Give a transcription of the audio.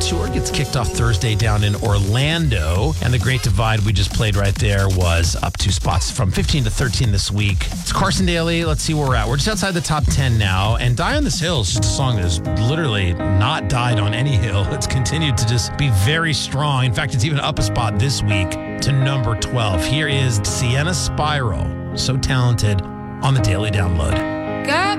Tour gets kicked off Thursday down in Orlando. And the Great Divide we just played right there was up 2 spots from 15 to 13 this week. It's Carson Daly. Let's see where we're at. We're just outside the top 10 now. And Die on This Hill is just a song that has literally not died on any hill. It's continued to just be very strong. In fact, it's even up a spot this week to number 12. Here is Sienna Spiral. So talented on the Daily Download. Got